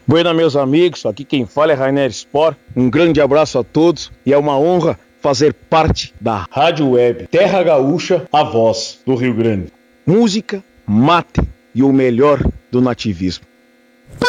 Buena, meus amigos, aqui quem fala é Rainer Sport. Um grande abraço a todos e é uma honra fazer parte da Rádio Web Terra Gaúcha, a voz do Rio Grande. Música, mate e o melhor do nativismo.